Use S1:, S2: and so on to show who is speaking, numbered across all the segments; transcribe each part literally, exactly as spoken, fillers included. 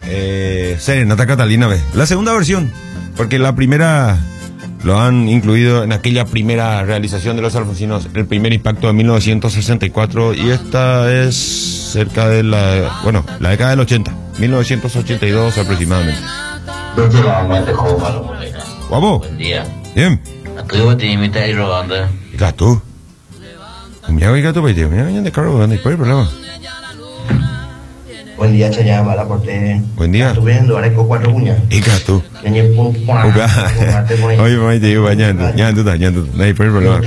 S1: Eh, Serenata Catalina, ve. La segunda versión, porque la primera lo han incluido en aquella primera realización de los alfonsinos, el primer impacto de mil novecientos sesenta y cuatro, y esta es cerca de la, bueno, la década del ochenta, mil novecientos ochenta y dos aproximadamente. Guapo.
S2: Buen día.
S1: Bien.
S2: A tu te imita ahí robando.
S1: Gato. Un día voy gato, pues, tío. Mira, de carro, ¿dónde hay problema?
S3: Buen día, Chaya, para aporte.
S1: Buen día.
S3: Estuve viendo, ahora con cuatro cuñas.
S1: Y gato. Oye, mamá, te digo, bañando. Ya, tú estás, ya, tú. No hay problema.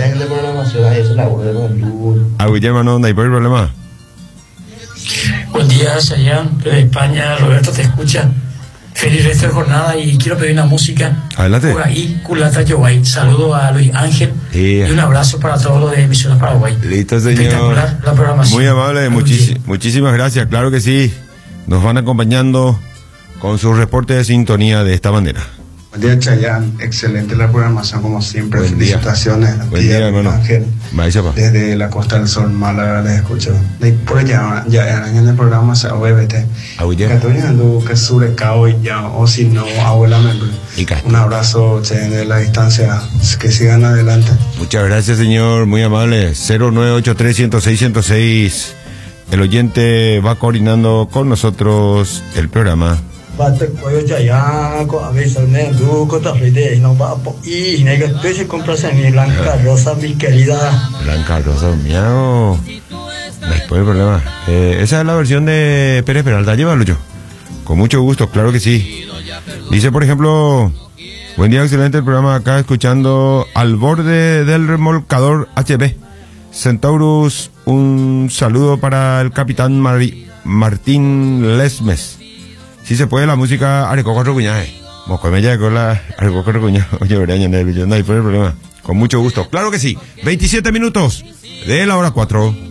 S1: Ah, hermano, no hay problema.
S4: Buen día, Chayán, de España. Roberto te escucha. Feliz resto de jornada y quiero pedir una música.
S1: Adelante.
S4: Por ahí, Culata Yoway. Saludo a Luis Ángel
S1: Yeah.
S4: y un abrazo para todos los de Misiones Paraguay.
S1: Listo, señor.
S4: Espectacular la programación.
S1: Muy amable, muchis- muchísimas gracias. Claro que sí. Nos van acompañando con sus reportes de sintonía de esta manera.
S5: Buen día, Chayán. Excelente la programación, como siempre.
S1: Buen día.
S5: Felicitaciones.
S1: Buen día, hermano.
S5: Ángel.
S1: Vaya, pa.
S5: Desde la Costa del Sol, Málaga, les escucho. Por ya, ya eran en el programa, se O B T.
S1: Aguille.
S5: Catoñando que sube cao y ya, o si no, abuela membre.
S1: Y ca-
S5: Un abrazo, che, de la distancia. Que sigan adelante.
S1: Muchas gracias, señor. Muy amable. cero nueve ocho tres, ciento seis, ciento seis. El oyente va coordinando con nosotros el programa.
S6: Bate cuello Chayán, a veces me duco, te afeite, y no va y nega, tú se compras en mi Blanca Rosa, mi querida.
S1: Blanca Rosa, miau. Después el problema. Eh, esa es la versión de Pérez Peralta. Llévalo yo. Con mucho gusto, claro que sí. Dice, por ejemplo, buen día, excelente el programa acá, escuchando Al Borde del Remolcador H B. Centaurus, un saludo para el capitán Mari- Martín Lesmes. Si se puede, la música Areco cuatro cuñajes. Mosco me llega con la Areco cuatro cuñajes. Oye, Brian, no hay problema. Con mucho gusto. Claro que sí. veintisiete minutos de la hora cuatro.